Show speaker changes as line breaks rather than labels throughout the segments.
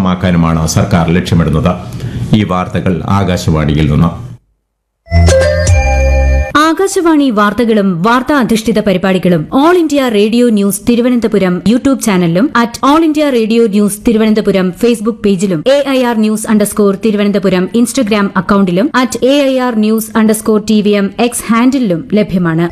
സുഗമമാക്കാനുമാണ് സർക്കാർ ലക്ഷ്യമിടുന്നത്. ഈ വാർത്തകൾ ആകാശവാണിയിൽ നിന്ന്.
ആകാശവാണി വാർത്തകളും വാർത്താ അധിഷ്ഠിത പരിപാടികളും all India radio news Thiruvananthapuram YouTube ചാനലിലും at all India radio news Thiruvananthapuram Facebook പേജിലും AIR ന്യൂസ് _ തിരുവനന്തപുരം ഇൻസ്റ്റഗ്രാം അക്കൌണ്ടിലും at AIR news _ TVM X ഹാൻഡിലും ലഭ്യമാണ്.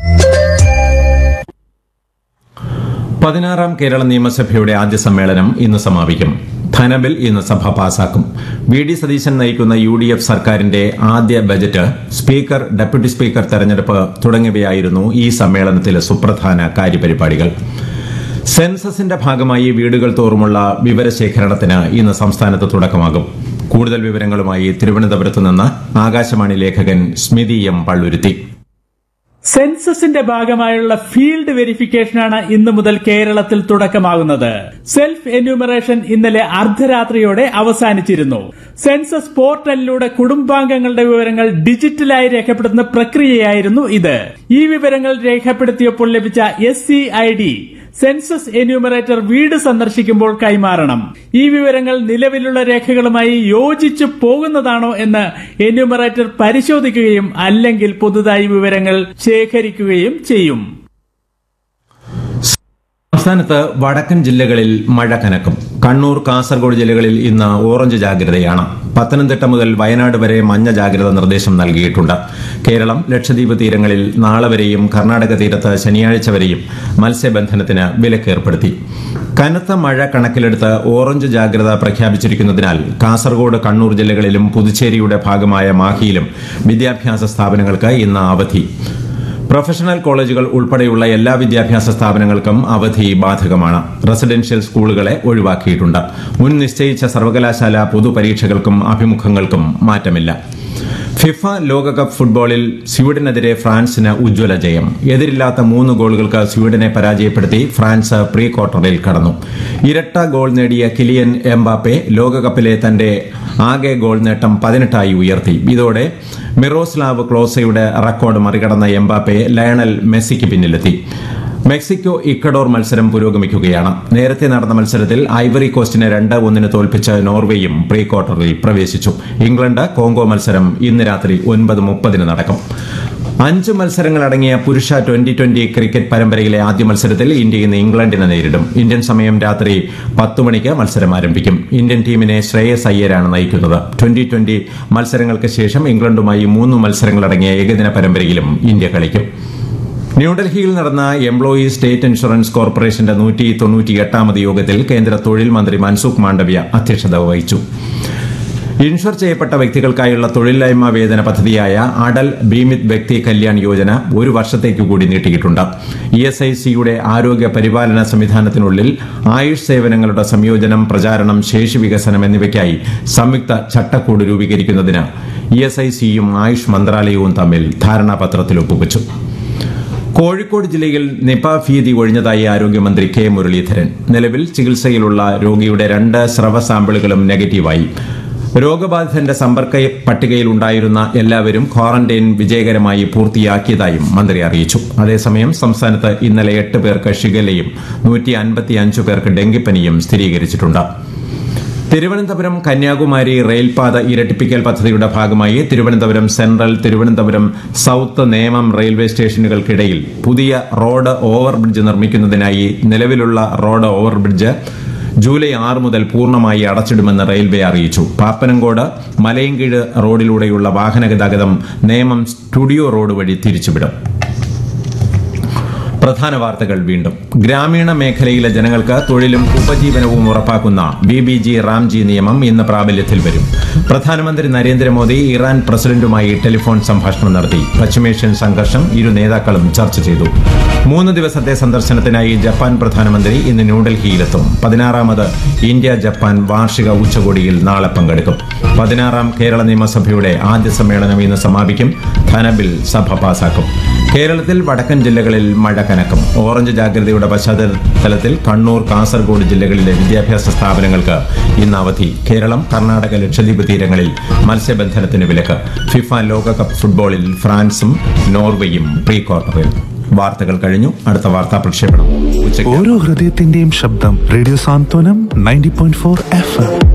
16ാം കേരള നിയമസഭയുടെ ആദ്യ സമ്മേളനം ഇന്ന് സമാപിക്കും. ധനബിൽ ഇന്ന് സഭ പാസാക്കും. VD സതീശൻ നയിക്കുന്ന UDF സർക്കാരിന്റെ ആദ്യ ബജറ്റ്, സ്പീക്കർ, ഡെപ്യൂട്ടി സ്പീക്കർ തെരഞ്ഞെടുപ്പ് തുടങ്ങിയവയായിരുന്നു ഈ സമ്മേളനത്തിലെ സുപ്രധാന കാര്യപരിപാടികൾ. സെൻസസിന്റെ ഭാഗമായി വീടുകൾ തോറുമുള്ള വിവരശേഖരണത്തിന് ഇന്ന് സംസ്ഥാനത്ത് തുടക്കമാകും. കൂടുതൽ വിവരങ്ങളുമായി തിരുവനന്തപുരത്ത് നിന്ന് ആകാശവാണി ലേഖകൻ സ്മിതി M. പള്ളുരുത്തി.
സെൻസസിന്റെ ഭാഗമായുള്ള ഫീൽഡ് വെരിഫിക്കേഷനാണ് ഇന്നു മുതൽ കേരളത്തിൽ തുടക്കമാകുന്നത്. സെൽഫ് എന്യൂമറേഷൻ ഇന്നലെ അർദ്ധരാത്രിയോടെ അവസാനിച്ചിരുന്നു. സെൻസസ് പോർട്ടലിലൂടെ കുടുംബാംഗങ്ങളുടെ വിവരങ്ങൾ ഡിജിറ്റലായി രേഖപ്പെടുത്തുന്ന പ്രക്രിയയായിരുന്നു ഇത്. ഈ വിവരങ്ങൾ രേഖപ്പെടുത്തിയപ്പോൾ ലഭിച്ച SCID സെൻസസ് എന്യൂമറേറ്റർ വീട് സന്ദർശിക്കുമ്പോൾ കൈമാറണം. ഈ വിവരങ്ങൾ നിലവിലുള്ള രേഖകളുമായി യോജിച്ചു പോകുന്നതാണോ എന്ന് എന്യൂമറേറ്റർ പരിശോധിക്കുകയും അല്ലെങ്കിൽ പുതുതായി വിവരങ്ങൾ ശേഖരിക്കുകയും ചെയ്യും.
സംസ്ഥാനത്ത് വടക്കൻ ജില്ലകളിൽ മഴ കനക്കും. കണ്ണൂർ, കാസർഗോഡ് ജില്ലകളിൽ ഇന്ന് ഓറഞ്ച് ജാഗ്രതയാണ്. പത്തനംതിട്ട മുതൽ വയനാട് വരെ മഞ്ഞ ജാഗ്രത നിർദ്ദേശം നൽകിയിട്ടുണ്ട്. കേരളം, ലക്ഷദ്വീപ് തീരങ്ങളിൽ നാളെ വരെയും കർണാടക തീരത്ത് ശനിയാഴ്ച വരെയും മത്സ്യബന്ധനത്തിന് വിലക്കേർപ്പെടുത്തി. കനത്ത മഴ കണക്കിലെടുത്ത് ഓറഞ്ച് ജാഗ്രത പ്രഖ്യാപിച്ചിരിക്കുന്നതിനാൽ കാസർഗോഡ്, കണ്ണൂർ ജില്ലകളിലും പുതുച്ചേരിയുടെ ഭാഗമായ മാഹിയിലും വിദ്യാഭ്യാസ സ്ഥാപനങ്ങൾക്ക് ഇന്ന് അവധി. പ്രൊഫഷണൽ കോളേജുകൾ ഉൾപ്പെടെയുള്ള എല്ലാ വിദ്യാഭ്യാസ സ്ഥാപനങ്ങൾക്കും അവധി ബാധകമാണ്. റെസിഡൻഷ്യൽ സ്കൂളുകളെ ഒഴിവാക്കിയിട്ടുണ്ട്. മുൻ നിശ്ചയിച്ച സർവകലാശാല പൊതുപരീക്ഷകൾക്കും അഭിമുഖങ്ങൾക്കും മാറ്റമില്ല. ഫിഫ ലോകകപ്പ് ഫുട്ബോളിൽ സ്വീഡനെതിരെ ഫ്രാൻസിന് ഉജ്ജ്വല ജയം. എതിരില്ലാത്ത 3 ഗോളുകൾക്ക് സ്വീഡനെ പരാജയപ്പെടുത്തി ഫ്രാൻസ് പ്രീ ക്വാർട്ടറിൽ കടന്നു. ഇരട്ട ഗോൾ നേടിയ കിലിയൻ എംബാപ്പെ ലോകകപ്പിലെ തന്റെ ആകെ ഗോൾ നേട്ടം 18 ഉയർത്തി. ഇതോടെ മിറോസ്ലാവ് ക്ലോസയുടെ റെക്കോർഡ് മറികടന്ന എംബാപ്പെ ലയണൽ മെസ്സിക്ക് പിന്നിലെത്തി. മെക്സിക്കോ ഇക്വഡോർ മത്സരം പുരോഗമിക്കുകയാണ്. നേരത്തെ നടന്ന മത്സരത്തിൽ ഐവറി കോസ്റ്റിനെ 2-1 തോൽപ്പിച്ച് നോർവേയും പ്രീ ക്വാർട്ടറിൽ പ്രവേശിച്ചു. ഇംഗ്ലണ്ട് കോങ്കോ മത്സരം ഇന്ന് രാത്രി 9:30 നടക്കും. 5 മത്സരങ്ങളടങ്ങിയ പുരുഷ 2020 ക്രിക്കറ്റ് പരമ്പരയിലെ ആദ്യ മത്സരത്തിൽ ഇന്ത്യ ഇന്ന് ഇംഗ്ലണ്ടിനെ നേരിടും. ഇന്ത്യൻ സമയം രാത്രി 10 മണിക്ക് മത്സരം ആരംഭിക്കും. ഇന്ത്യൻ ടീമിനെ ശ്രേയസ് അയ്യരാണ് നയിക്കുന്നത്. 2020 മത്സരങ്ങൾക്ക് ശേഷം ഇംഗ്ലണ്ടുമായി 3 മത്സരങ്ങളടങ്ങിയ ഏകദിന പരമ്പരയിലും ഇന്ത്യ കളിക്കും. ന്യൂഡൽഹിയിൽ നടന്ന എംപ്ലോയീസ് സ്റ്റേറ്റ് ഇൻഷുറൻസ് കോർപ്പറേഷന്റെ 198ാമത് യോഗത്തിൽ കേന്ദ്ര തൊഴിൽ മന്ത്രി മൻസുഖ് മാണ്ഡവ്യ അധ്യക്ഷത വഹിച്ചു. ഇൻഷുർ ചെയ്യപ്പെട്ട വ്യക്തികൾക്കായുള്ള തൊഴിലില്ലായ്മ വേതന പദ്ധതിയായ അടൽ ബീമിത് വ്യക്തി കല്യാൺ യോജന 1 വർഷത്തേക്ക് കൂടി നീട്ടിയിട്ടുണ്ട്. ESICയുടെ ആരോഗ്യ പരിപാലന സംവിധാനത്തിനുള്ളിൽ ആയുഷ് സേവനങ്ങളുടെ സംയോജനം, പ്രചാരണം, ശേഷി വികസനം എന്നിവയ്ക്കായി സംയുക്ത ചട്ടക്കൂട് രൂപീകരിക്കുന്നതിന് ESICയും ആയുഷ് മന്ത്രാലയവും തമ്മിൽ ധാരണാപത്രത്തിൽ ഒപ്പുവച്ചു. കോഴിക്കോട് ജില്ലയിൽ നിപ ഭീതി ഒഴിഞ്ഞതായി ആരോഗ്യമന്ത്രി K. മുരളീധരൻ. നിലവിൽ ചികിത്സയിലുള്ള രോഗിയുടെ 2 സ്രവ സാമ്പിളുകളും നെഗറ്റീവായി. രോഗബാധിതന്റെ സമ്പർക്ക പട്ടികയിലുണ്ടായിരുന്ന എല്ലാവരും ക്വാറന്റൈൻ വിജയകരമായി പൂർത്തിയാക്കിയതായും മന്ത്രി അറിയിച്ചു. അതേസമയം സംസ്ഥാനത്ത് ഇന്നലെ 8 പേർക്ക് ഷിഗല്ലയും 155 പേർക്ക് ഡെങ്കിപ്പനിയും സ്ഥിരീകരിച്ചിട്ടുണ്ട്. തിരുവനന്തപുരം കന്യാകുമാരി റെയിൽപാത ഇരട്ടിപ്പിക്കൽ പദ്ധതിയുടെ ഭാഗമായി Thiruvananthapuram central, Thiruvananthapuram south, Nemom railway സ്റ്റേഷനുകൾക്കിടയിൽ പുതിയ റോഡ് ഓവർബ്രിഡ്ജ് നിർമ്മിക്കുന്നതിനായി നിലവിലുള്ള റോഡ് ഓവർബ്രിഡ്ജ് ജൂലൈ 6 മുതൽ പൂർണ്ണമായി അടച്ചിടുമെന്ന് റെയിൽവേ അറിയിച്ചു. പാപ്പനംകോട് മലയൻകീഴ് റോഡിലൂടെയുള്ള വാഹന ഗതാഗതം നേമം സ്റ്റുഡിയോ റോഡ് വഴി തിരിച്ചുവിടും. പ്രധാന വാർത്തകൾ വീണ്ടും. ഗ്രാമീണ മേഖലയിലെ ജനങ്ങൾക്ക് തൊഴിലും ഉപജീവനവും ഉറപ്പാക്കുന്ന BBG റാംജി നിയമം ഇന്ന് പ്രാബല്യത്തിൽ വരും. പ്രധാനമന്ത്രി നരേന്ദ്രമോദി ഇറാൻ പ്രസിഡന്റുമായി ടെലിഫോൺ സംഭാഷണം നടത്തി. പശ്ചിമേഷ്യൻ സംഘർഷം ഇരു നേതാക്കളും ചർച്ച ചെയ്തു. 3 ദിവസത്തെ സന്ദർശനത്തിനായി ജപ്പാൻ പ്രധാനമന്ത്രി ഇന്ന് ന്യൂഡൽഹിയിലെത്തും. 16ാമത് ഇന്ത്യ ജപ്പാൻ വാർഷിക ഉച്ചകോടിയിൽ നാളെ പങ്കെടുക്കും. 16ാം കേരള നിയമസഭയുടെ ആദ്യ സമ്മേളനം ഇന്ന് സമാപിക്കും. ധനബിൽ സഭ പാസാക്കും. കേരളത്തിൽ വടക്കൻ ജില്ലകളിൽ മഴ കനക്കും. ഓറഞ്ച് ജാഗ്രതയുടെ പശ്ചാത്തലത്തിൽ കണ്ണൂർ, കാസർഗോഡ് ജില്ലകളിലെ വിദ്യാഭ്യാസ സ്ഥാപനങ്ങൾക്ക് ഇന്ന് അവധി. കേരളം, കർണാടക, ലക്ഷദ്വീപ് തീരങ്ങളിൽ മത്സ്യബന്ധനത്തിന് വിലക്ക്. ഫിഫ ലോകകപ്പ് ഫുട്ബോളിൽ ഫ്രാൻസും നോർവേയും പ്രീ ക്വാർട്ടറിൽ. വാർത്തകൾ കഴിഞ്ഞു. അടുത്ത വാർത്താ പ്രക്ഷേപണം
ഓരോ ഹൃദയത്തിന്റെയും ശബ്ദം റേഡിയോ സാന്ത്വനം 90.4 FM.